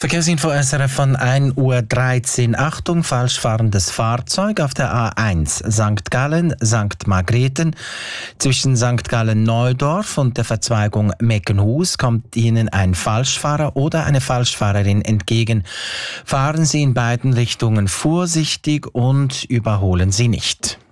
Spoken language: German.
Verkehrsinfo SRF von 1:13 Uhr. Achtung, falsch fahrendes Fahrzeug auf der A1 St. Gallen, St. Margrethen. Zwischen St. Gallen-Neudorf und der Verzweigung Meckenhus kommt Ihnen ein Falschfahrer oder eine Falschfahrerin entgegen. Fahren Sie in beiden Richtungen vorsichtig und überholen Sie nicht.